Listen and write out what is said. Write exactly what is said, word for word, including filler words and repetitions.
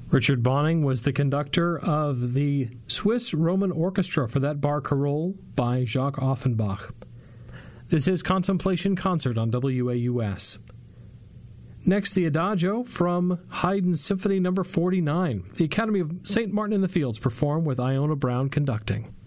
Richard Bonning was the conductor of the Swiss Roman Orchestra for that Barcarolle by Jacques Offenbach. This is Contemplation Concert on W A U S. Next, the Adagio from Haydn's Symphony number forty-nine. The Academy of Saint Martin in the Fields performed with Iona Brown conducting.